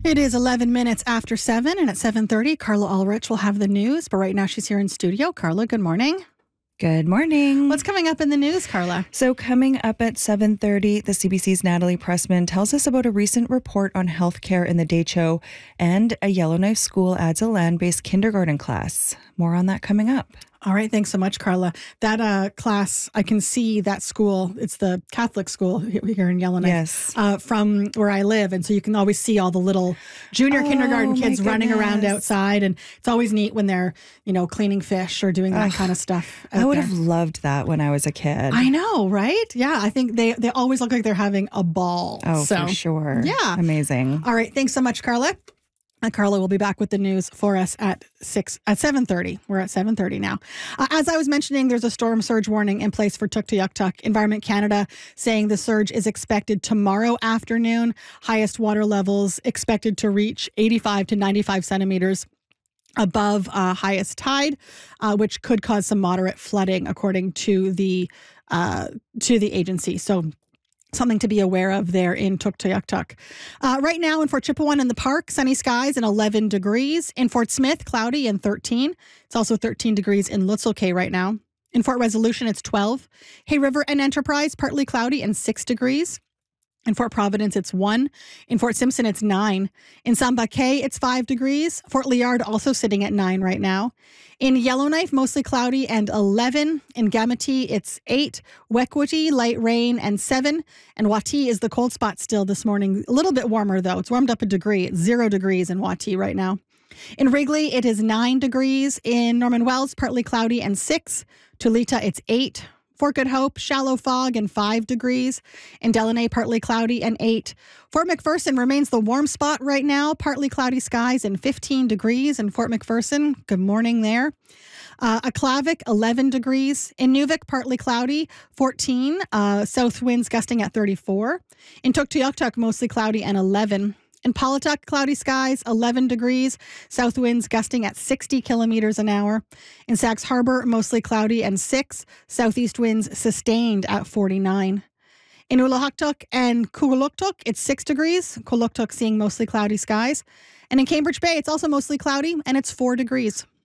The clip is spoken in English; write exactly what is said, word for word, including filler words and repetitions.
It is eleven minutes after seven, and at seven thirty, Carla Ulrich will have the news. But right now she's here in studio. Carla, good morning. Good morning. What's coming up in the news, Carla? So coming up at seven thirty, the C B C's Natalie Pressman tells us about a recent report on healthcare in the Decho, and a Yellowknife school adds a land-based kindergarten class. More on that coming up. All right. Thanks so much, Carla. That uh, class, I can see that school. It's the Catholic school here in Yellowknife. Yes. Uh, from where I live. And so you can always see all the little junior Oh, kindergarten my kids running around goodness. outside. And it's always neat when they're, you know, cleaning fish or doing that Ugh, kind of stuff out I would there. have loved that when I was a kid. I know, right? Yeah. I think they, they always look like they're having a ball. Oh, so, for sure. Yeah. Amazing. All right. Thanks so much, Carla. And Carla will be back with the news for us at six at seven thirty. We're at seven thirty now. Uh, as I was mentioning, there's a storm surge warning in place for Tuktoyaktuk. Environment Canada saying the surge is expected tomorrow afternoon. Highest water levels expected to reach eighty-five to ninety-five centimeters above uh, highest tide, uh, which could cause some moderate flooding, according to the uh, to the agency. So, something to be aware of there in Tuktoyaktuk. Uh, right now in Fort Chipewyan in the park, sunny skies and eleven degrees. In Fort Smith, cloudy and thirteen. It's also thirteen degrees in Lutzel Cay right now. In Fort Resolution, it's twelve. Hay River and Enterprise, partly cloudy and six degrees. In Fort Providence, it's one. In Fort Simpson, it's nine. In Samba Cay, it's five degrees. Fort Liard also sitting at nine right now. In Yellowknife, mostly cloudy and eleven. In Gamity, it's eight. Wekwutty, light rain and seven. And Wati is the cold spot still this morning. A little bit warmer, though. It's warmed up a degree. It's zero degrees in Wati right now. In Wrigley, it is nine degrees. In Norman Wells, partly cloudy and six. Tulita, it's eight. Fort Good Hope, shallow fog and five degrees. In Delaney, partly cloudy and eight. Fort McPherson remains the warm spot right now, partly cloudy skies and fifteen degrees in Fort McPherson. Good morning there. Uh, Aklavik, eleven degrees. In Nuvik, partly cloudy, fourteen. Uh, south winds gusting at thirty-four. In Tuktoyaktuk, mostly cloudy and eleven. In Paulatuk, cloudy skies, eleven degrees. South winds gusting at sixty kilometers an hour. In Sax Harbor, mostly cloudy and six. Southeast winds sustained at forty-nine. In Ulahaktuk and Kugluktuk, it's six degrees. Kuluktuk seeing mostly cloudy skies. And in Cambridge Bay, it's also mostly cloudy and it's four degrees.